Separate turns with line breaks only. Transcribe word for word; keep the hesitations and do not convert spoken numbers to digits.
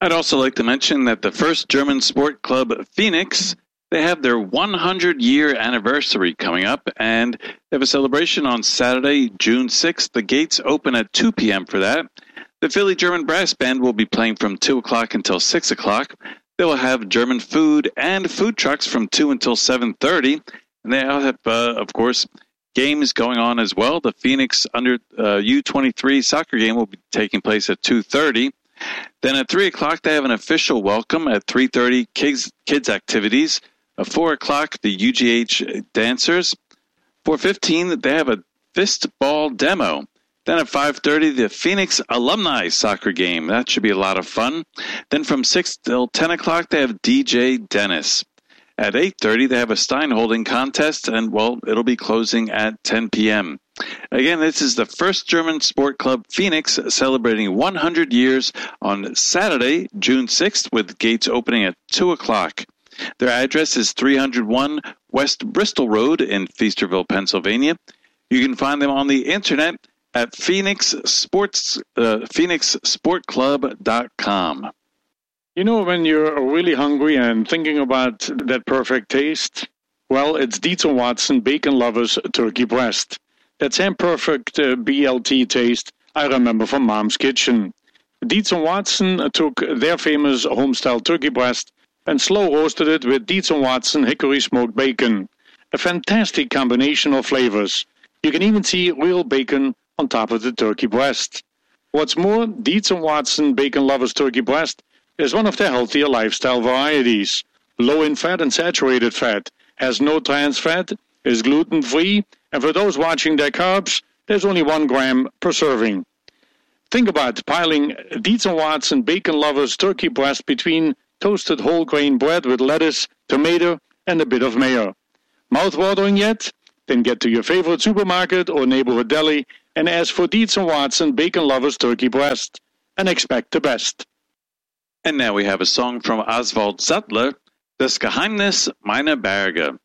I'd also like to mention that the first German sport club, Phoenix, they have their one hundred year anniversary coming up, and they have a celebration on Saturday, June sixth. The gates open at two p.m. for that. The Philly German Brass Band will be playing from two o'clock until six o'clock. They will have German food and food trucks from two until seven thirty. And they have, uh, of course, games going on as well. The Phoenix under uh, U twenty-three soccer game will be taking place at two thirty. Then at three o'clock, they have an official welcome. At three thirty, kids, kids activities. At four o'clock, the U G H dancers. four fifteen, they have a fist ball demo. Then at five thirty, the Phoenix alumni soccer game. That should be a lot of fun. Then from six till ten o'clock, they have D J Dennis. At eight thirty, they have a Stein holding contest, and, well, it'll be closing at ten p.m. Again, this is the first German sport club, Phoenix, celebrating one hundred years on Saturday, June sixth, with gates opening at two o'clock. Their address is three oh one West Bristol Road in Feasterville, Pennsylvania. You can find them on the internet at Phoenix Sports, uh, phoenix sport club dot com.
You know, when you're really hungry and thinking about that perfect taste, well, it's Dietz and Watson Bacon Lovers Turkey Breast. That same perfect uh, B L T taste I remember from Mom's Kitchen. Dietz and Watson took their famous homestyle turkey breast and slow roasted it with Dietz and Watson hickory smoked bacon. A fantastic combination of flavors. You can even see real bacon on top of the turkey breast. What's more, Dietz and Watson Bacon Lovers Turkey Breast is one of the healthier lifestyle varieties. Low in fat and saturated fat, has no trans fat, is gluten-free, and for those watching their carbs, there's only one gram per serving. Think about piling Dietz and Watson Bacon Lovers Turkey Breast between toasted whole grain bread with lettuce, tomato, and a bit of mayo. Mouth-watering yet? Then get to your favorite supermarket or neighborhood deli and ask for Dietz and Watson Bacon Lovers Turkey Breast, and expect the best.
And now we have a song from Oswald Sattler, Das Geheimnis meiner Berge.